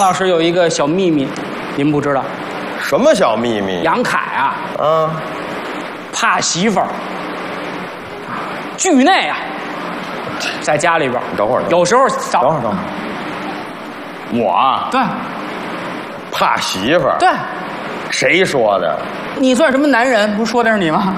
老师有一个小秘密，您不知道。 什么小秘密？ 杨凯啊，怕媳妇儿，惧内啊，在家里边。 等会儿， 有时候等会儿，我啊， 对， 怕媳妇儿。 对， 谁说的？ 你算什么男人？不是说的是你吗？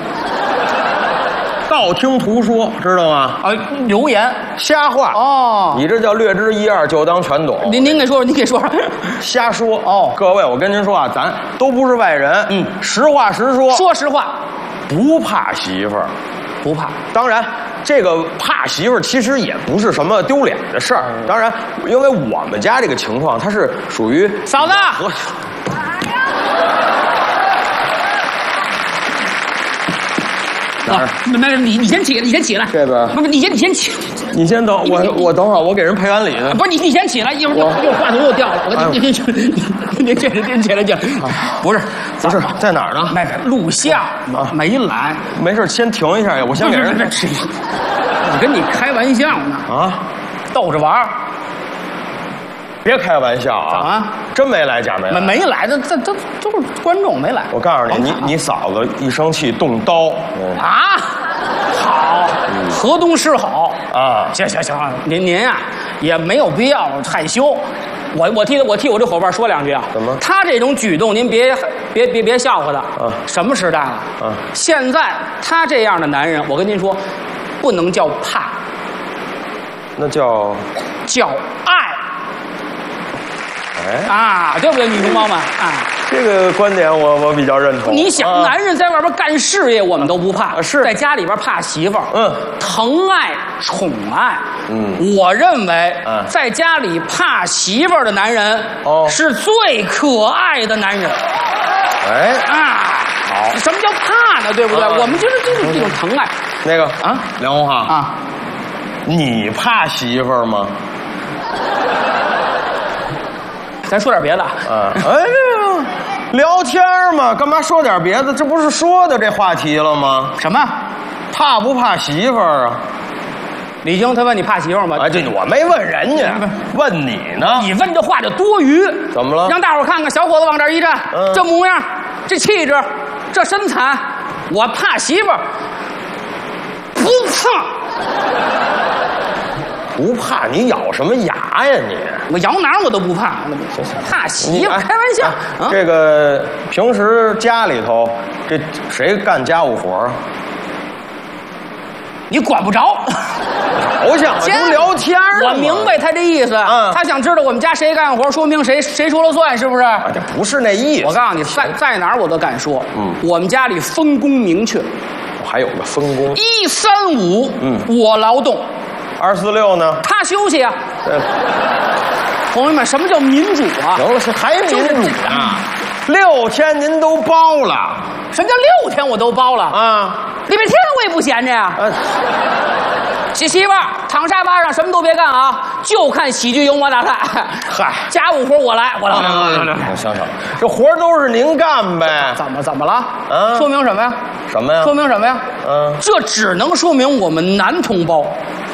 道听途说，知道吗？ 流言， 瞎话。 哦， 你这叫略知一二，就当全懂。 您给说说，您给说说。 瞎说哦， 各位，我跟您说啊，咱都不是外人，实话实说。 说实话， 不怕媳妇儿， 不怕。当然， 这个怕媳妇儿其实也不是什么丢脸的事儿。当然，因为我们家这个情况，它是属于嫂子。 哪儿？ 没，你先起来，你先起来。 这边。 不是，你先起。 你先等我等会儿，我给人赔完礼呢。 不是你先起来，一会儿又话筒又掉了。您起来。不是， 在哪儿呢？ 没录像啊，没来。 没事，先停一下呀，我先给人。 我跟你开玩笑呢啊，逗着玩儿。 别开玩笑啊！真没来，假没来？ 没来，这都是观众没来。 我告诉你，你嫂子一生气动刀啊！好，河东狮吼啊！ 行，您呀也没有必要害羞。我替我这伙伴说两句啊。 怎么？ 他这种举动您别笑话他啊！什么时代了？现在他这样的男人，我跟您说，不能叫怕， 那叫爱。对不对，女同胞们啊？ 这个观点我比较认同。 你想，男人在外边干事业，我们都不怕， 是在家里边怕媳妇儿，疼爱、宠爱，我认为，在家里怕媳妇儿的男人，是最可爱的男人。好，什么叫怕呢？对不对？我们就是这种疼爱。 那个梁红哈你怕媳妇儿吗？ 咱说点别的。 聊天嘛，干嘛说点别的？这不是说的这话题了吗？ 什么？ 怕不怕媳妇儿啊？ 李菁他问你怕媳妇儿吗？ 这我没问人家，问你呢。 你问这话就多余。 怎么了？ 让大伙看看小伙子往这一站，这模样，这气质，这身材，我怕媳妇儿？不怕。 不怕？你咬什么牙呀你？ 我咬哪儿我都不怕，怕媳妇开玩笑。 这个平时家里头，这谁干家务活啊？ 你管不着。 好像都聊天了。 我明白他这意思，他想知道我们家谁干活，说明谁说了算，是不是？ 这不是那意思。 我告诉你，在哪儿我都敢说。我们家里分工明确。 还有个分工 ，135，我劳动。 246呢？ 他休息啊！朋友们，什么叫民主啊？ 行了，是还民主啊？6天您都包了？ 什么叫6天我都包了啊？礼拜天我也不闲着呀。媳妇儿躺沙发上什么都别干啊，就看喜剧幽默大赛。 嗨， 家务活我来。 行，这活都是您干呗。 怎么了？说明什么呀？ 什么呀？ 说明什么呀？这只能说明我们男同胞